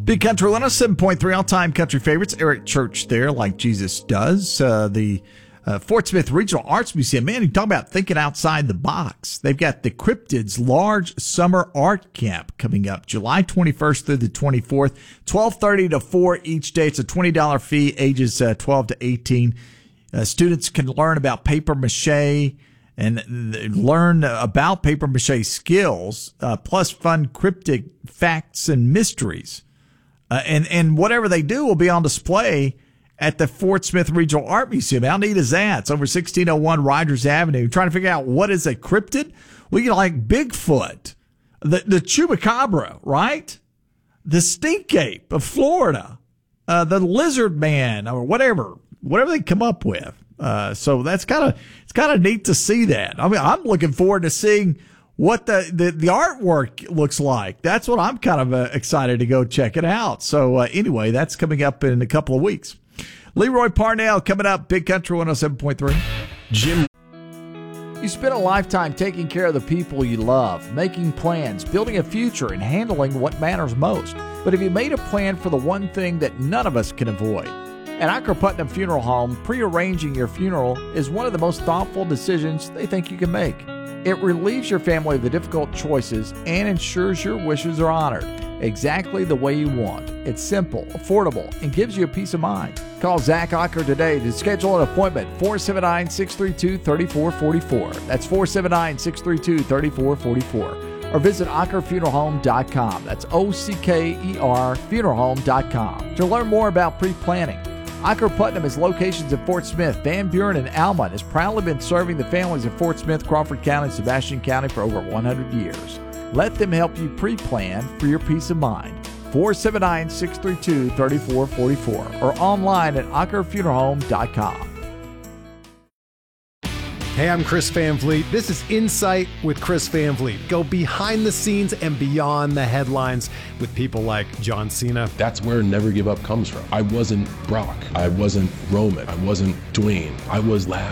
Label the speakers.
Speaker 1: Big Country 107.3, all-time country favorites. Eric Church there, like Jesus does. The Fort Smith Regional Arts Museum, man, you talk about thinking outside the box. They've got the Cryptids Large Summer Art Camp coming up July 21st through the 24th, 12:30 to 4 each day. It's a $20 fee, ages 12 to 18. Students can learn about paper mache and learn about paper mache skills, plus fun cryptic facts and mysteries. And whatever they do will be on display at the Fort Smith Regional Art Museum. How neat is that? It's over 1601 Rogers Avenue. Trying to figure out what is a cryptid? Well, you know, like Bigfoot, the Chupacabra, right? The stink ape of Florida, the lizard man, or whatever they come up with. So it's kind of neat to see that. I mean, I'm looking forward to seeing what the artwork looks like. That's what I'm kind of excited to go check it out. So anyway, that's coming up in a couple of weeks. Leroy Parnell coming up, Big Country 107.3.
Speaker 2: Jim.
Speaker 3: You spend a lifetime taking care of the people you love, making plans, building a future, and handling what matters most. But have you made a plan for the one thing that none of us can avoid? At Iker Putnam Funeral Home, prearranging your funeral is one of the most thoughtful decisions they think you can make. It relieves your family of the difficult choices and ensures your wishes are honored exactly the way you want. It's simple, affordable, and gives you a peace of mind. Call Zach Iker today to schedule an appointment, 479-632-3444. That's 479-632-3444. Or visit IkerFuneralHome.com. That's OCKER Funeralhome.com to learn more about pre-planning. Iker Putnam has locations in Fort Smith, Van Buren, and Alma, and has proudly been serving the families of Fort Smith, Crawford County, and Sebastian County for over 100 years. Let them help you pre-plan for your peace of mind. 479-632-3444 or online at IkerFuneralHome.com.
Speaker 2: Hey, I'm Chris Van Vliet. This is Insight with Chris Van Vliet. Go behind the scenes and beyond the headlines with people like John Cena.
Speaker 4: That's where Never Give Up comes from. I wasn't Brock. I wasn't Roman. I wasn't Dwayne. I was last